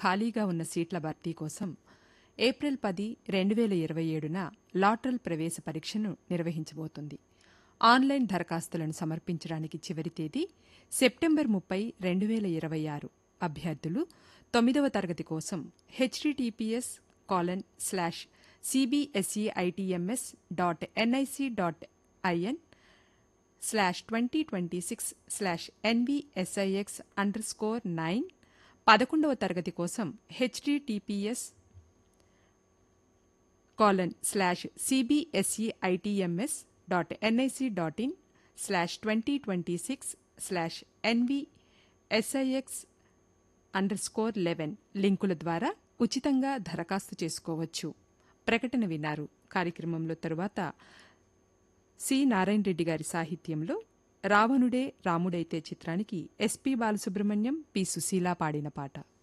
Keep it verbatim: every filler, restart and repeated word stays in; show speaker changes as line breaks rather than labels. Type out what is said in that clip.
ఖాళీగా ఉన్న సీట్ల భర్తీ కోసం ఏప్రిల్ పది రెండు వేల ఇరవై ఏడున లాటరల్ ప్రవేశ పరీక్షను నిర్వహించబోతోంది. ఆన్లైన్ దరఖాస్తులను సమర్పించడానికి చివరి తేదీ సెప్టెంబర్ ముప్పై రెండు వేల ఇరవై ఆరు. అభ్యర్థులు తొమ్మిదవ తరగతి కోసం HTTPS colon slash CBSEITMS dot NIC dot IN slash twenty twenty six slash NVSIX under score nine పదకొండవ తరగతి కోసం HTTPS colon slash CBSEITMS dot NIC dot in slash twenty twenty six slash NVSIX under score eleven లింకుల ద్వారా ఉచితంగా దరఖాస్తు చేసుకోవచ్చు. ప్రకటన విన్నారు. కార్యక్రమంలో తరువాత సి నారాయణ రెడ్డి గారి సాహిత్యంలో రావణుడే రాముడైతే చిత్రానికి ఎస్పి బాలసుబ్రహ్మణ్యం, పి సుశీల పాడిన పాట.